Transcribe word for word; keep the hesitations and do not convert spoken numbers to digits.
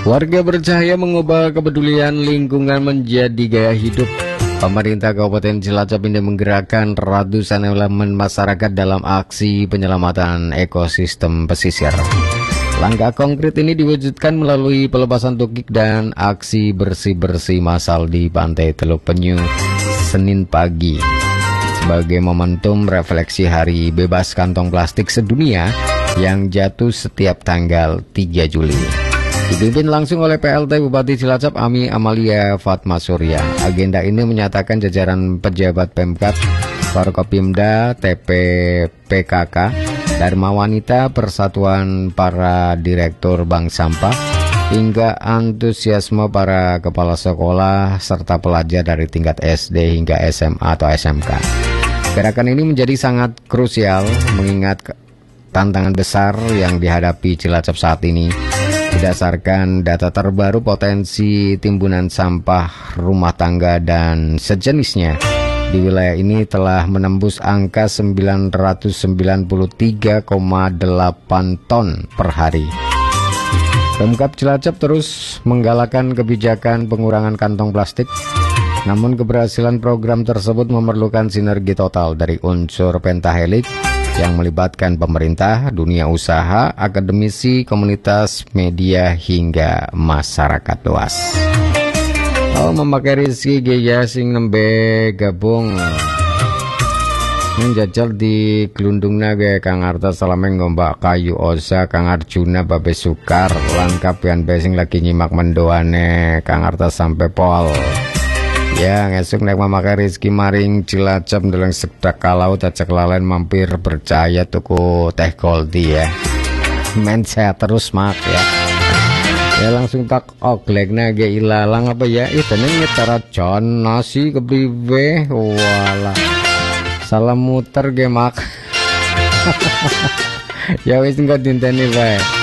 Warga bercahaya mengubah kepedulian lingkungan menjadi gaya hidup. Pemerintah Kabupaten Cilacap ini menggerakkan ratusan elemen masyarakat dalam aksi penyelamatan ekosistem pesisir. Langkah konkret ini diwujudkan melalui pelepasan tukik dan aksi bersih-bersih massal di Pantai Teluk Penyu Senin pagi. Sebagai momentum refleksi Hari Bebas Kantong Plastik Sedunia yang jatuh setiap tanggal tiga Juli. Dipimpin langsung oleh P L T Bupati Cilacap Ami Amalia Fatma Surya. Agenda ini menyatakan jajaran pejabat Pemkab, Forkopimda, T P P K K, Dharma Wanita, Persatuan para Direktur Bank Sampah, hingga antusiasme para kepala sekolah serta pelajar dari tingkat S D hingga S M A atau S M K. Gerakan ini menjadi sangat krusial mengingat tantangan besar yang dihadapi Cilacap saat ini. Berdasarkan data terbaru, potensi timbunan sampah rumah tangga dan sejenisnya di wilayah ini telah menembus angka sembilan ratus sembilan puluh tiga koma delapan ton per hari. Pemkab Cilacap terus menggalakkan kebijakan pengurangan kantong plastik. Namun keberhasilan program tersebut memerlukan sinergi total dari unsur pentahelik yang melibatkan pemerintah, dunia usaha, akademisi, komunitas, media, hingga masyarakat luas. Oh, memakai Rizky Geya sing nembe gabung menjajal di gelundungna ge Kang Arta Salameng ngombak kayu osa Kang Arjuna Babe Sukar lengkap yang besing lagi nyimak mendoane Kang Arta sampai pol. Ya, ngesuk nek memakai Rizky maring Cilacap ndeleng sedak kalau tacak lalen mampir percaya tuku teh Goldie ya. Men sehat terus mak ya. Ya langsung tak oglekna ge ilalang apa ya? Itu nih cara John nasi kepriwe wala. Salam muter ge mak. Ya wis engko dinteni wae.